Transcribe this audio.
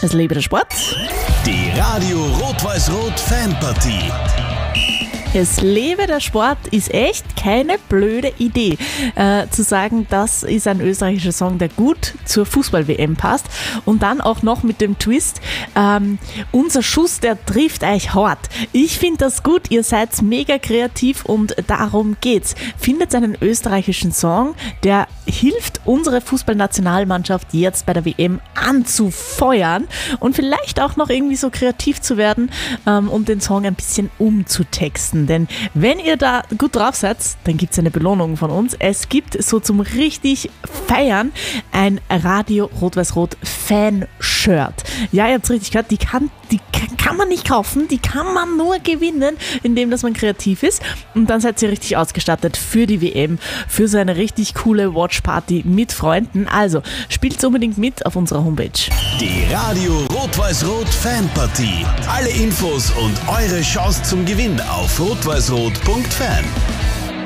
Es lebe der Sport. Die Radio Rot-Weiß-Rot Fanpartie. Es lebe der Sport ist echt keine blöde Idee. Zu sagen, das ist ein österreichischer Song, der gut zur Fußball-WM passt. Und dann auch noch mit dem Twist, unser Schuss, der trifft euch hart. Ich finde das gut, ihr seid mega kreativ und darum geht's. Findet einen österreichischen Song, der hilft, unsere Fußballnationalmannschaft jetzt bei der WM anzufeuern und vielleicht auch noch irgendwie so kreativ zu werden, um den Song ein bisschen umzutexten. Denn wenn ihr da gut drauf seid, dann gibt es eine Belohnung von uns. Es gibt so zum richtig Feiern ein Radio Rot-Weiß-Rot Fan-Shirt. Ja, ihr habt es richtig gehört, die kann man nicht kaufen, die kann man nur gewinnen, indem dass man kreativ ist. Und dann seid ihr richtig ausgestattet für die WM, für so eine richtig coole Watchparty mit Freunden. Also spielt unbedingt mit auf unserer Homepage. Die Radio Rot-Weiß-Rot Fanpartie. Alle Infos und eure Chance zum Gewinn auf rot-weiß-rot.fan.